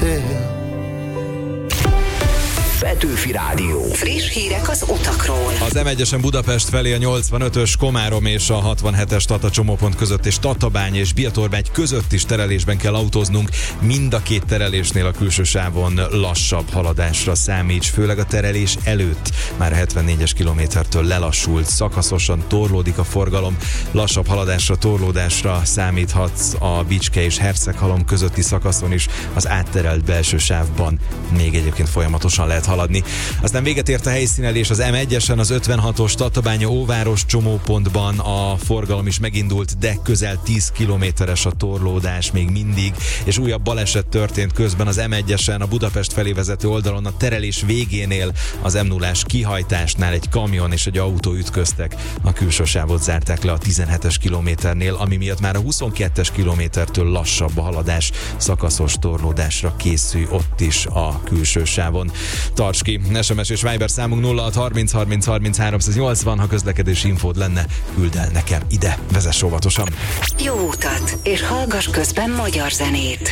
szél. Petőfi Rádió. Friss hírek az utakról. Az M1-esen Budapest felé a 85-ös Komárom és a 67-es Tata csomópont között és Tatabány és Biatorbágy között is terelésben kell autóznunk. Mind a két terelésnél a külső sávon lassabb haladásra számíts, főleg a terelés előtt. Már a 74-es kilométertől lelassult, szakaszosan torlódik a forgalom. Lassabb haladásra, torlódásra számíthatsz a Bicske és Herceghalom közötti szakaszon is, az átterelt belső sávban még egyébként folyamatosan lehet haladni. Aztán véget ért a helyszínelés az M1-esen, az 56-os Tatabánya-Óváros csomópontban a forgalom is megindult, de közel 10 kilométeres a torlódás még mindig, és újabb baleset történt közben az M1-esen, a Budapest felé vezető oldalon a terelés végénél, az M0-ás kihajtásnál egy kamion és egy autó ütköztek. A külső sávot zárták le a 17-es kilométernél, ami miatt már a 22-es kilométertől lassabb a haladás, szakaszos torlódásra készülj ott is a külső sávon. Tarts ki! SMS és Viber számunk 0630 30 30 380, ha közlekedési infód lenne, küld el nekem ide, vezess óvatosan! Jó utat, és hallgass közben magyar zenét!